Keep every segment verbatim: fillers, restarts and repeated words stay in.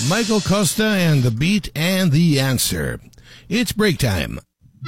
Michael Costa and the Beat and the Answer. It's break time.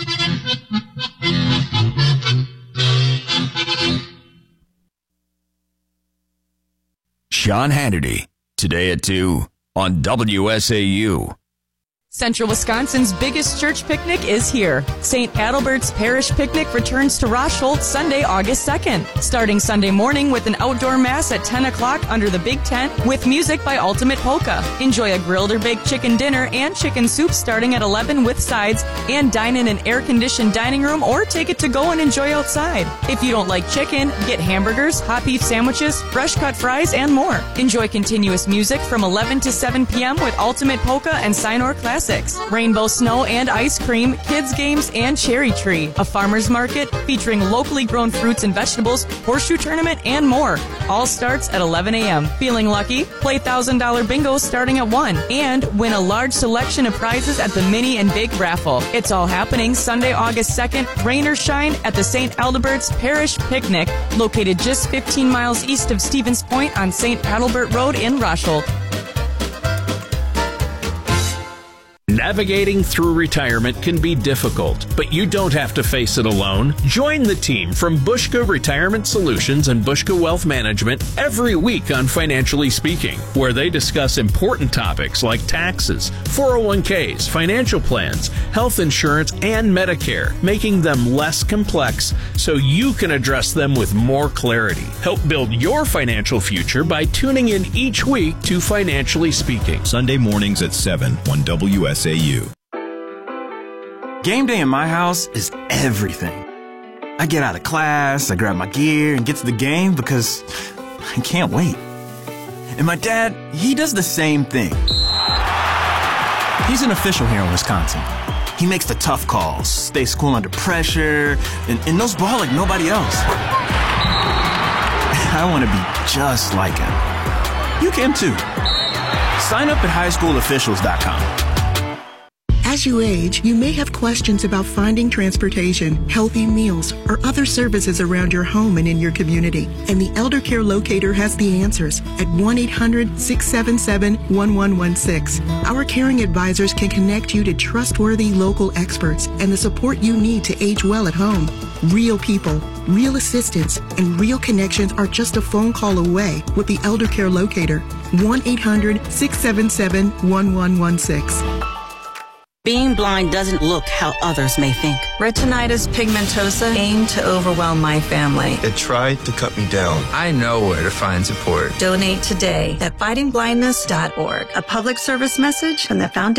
Sean Hannity, today at two on W S A U. Central Wisconsin's biggest church picnic is here. Saint Adalbert's Parish Picnic returns to Rosholt Sunday, August second. Starting Sunday morning with an outdoor mass at ten o'clock under the big tent with music by Ultimate Polka. Enjoy a grilled or baked chicken dinner and chicken soup starting at eleven with sides, and dine in an air-conditioned dining room or take it to go and enjoy outside. If you don't like chicken, get hamburgers, hot beef sandwiches, fresh cut fries, and more. Enjoy continuous music from eleven to seven p.m. with Ultimate Polka and Sinor Classics. Rainbow snow and ice cream, kids games, and cherry tree. A farmer's market featuring locally grown fruits and vegetables, horseshoe tournament, and more. All starts at eleven a.m. Feeling lucky? Play one thousand dollars bingo starting at one and win a large selection of prizes at the mini and big raffle. It's all happening Sunday, August second, rain or shine, at the Saint Adalbert's Parish Picnic, located just fifteen miles east of Stevens Point on Saint Adalbert Road in Rosholt. Navigating through retirement can be difficult, but you don't have to face it alone. Join the team from Bushka Retirement Solutions and Bushka Wealth Management every week on Financially Speaking, where they discuss important topics like taxes, four oh one k's, financial plans, health insurance, and Medicare, making them less complex so you can address them with more clarity. Help build your financial future by tuning in each week to Financially Speaking. Sunday mornings at seven on W S A U. Game day in my house is everything. I get out of class, I grab my gear, and get to the game because I can't wait. And my dad, he does the same thing. He's an official here in Wisconsin. He makes the tough calls, stays cool under pressure, and, and knows ball like nobody else. I want to be just like him. You can too. Sign up at high school officials dot com. As you age, you may have questions about finding transportation, healthy meals, or other services around your home and in your community. And the Elder Care Locator has the answers at one eight hundred, six seven seven, one one one six. Our caring advisors can connect you to trustworthy local experts and the support you need to age well at home. Real people, real assistance, and real connections are just a phone call away with the Elder Care Locator. one eight hundred, six seven seven, one one one six. Being blind doesn't look how others may think. Retinitis pigmentosa aimed to overwhelm my family. It tried to cut me down. I know where to find support. Donate today at fighting blindness dot org. A public service message from the Foundation.